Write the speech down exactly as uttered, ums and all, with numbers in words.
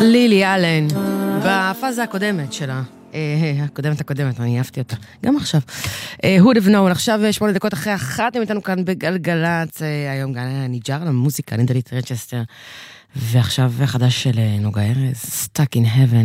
לילי אלן, בפאזה הקודמת שלה, הקודמת הקודמת, אני אהבתי אותה, גם עכשיו. Who'd have known, עכשיו שמונה דקות אחרי אחת, הם איתנו כאן בגלגלץ, היום גם אני ג'ר למוזיקה, אני דלית רצ'סטר, ועכשיו החדש של נוגה ארז, Stuck in Heaven.